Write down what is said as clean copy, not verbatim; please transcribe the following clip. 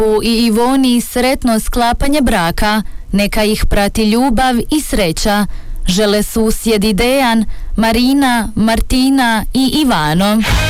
i Ivoni sretno sklapanje braka, neka ih prati ljubav i sreća. Žele susjedi Dejan, Marina, Martina i Ivano.